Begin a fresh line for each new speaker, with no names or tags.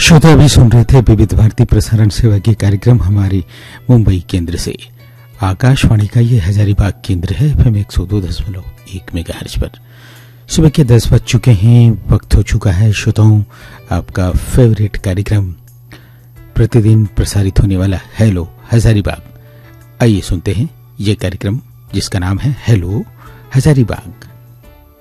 श्रोता अभी सुन रहे थे विविध भारती प्रसारण सेवा के कार्यक्रम हमारे मुंबई केंद्र से। आकाशवाणी का ये हजारीबाग केंद्र है FM 102.1 मेगाहर्ट्ज पर। सुबह के 10 बज चुके हैं, वक्त हो चुका है श्रोताओं आपका फेवरेट कार्यक्रम प्रतिदिन प्रसारित होने वाला हेलो हजारीबाग। आइए सुनते हैं ये कार्यक्रम जिसका नाम है हेलो हजारीबाग।